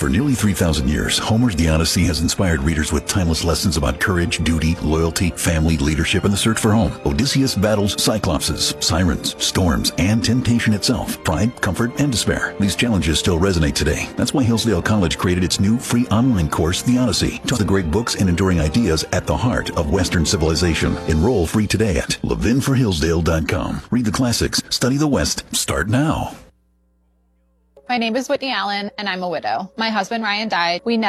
For nearly 3,000 years, Homer's The Odyssey has inspired readers with timeless lessons about courage, duty, loyalty, family, leadership, and the search for home. Odysseus battles cyclopses, sirens, storms, and temptation itself, pride, comfort, and despair. These challenges still resonate today. That's why Hillsdale College created its new free online course, The Odyssey. Taught the great books and enduring ideas at the heart of Western civilization. Enroll free today at levinforhillsdale.com. Read the classics, study the West. Start now. My name is Whitney Allen, and I'm a widow. My husband, Ryan, died. We never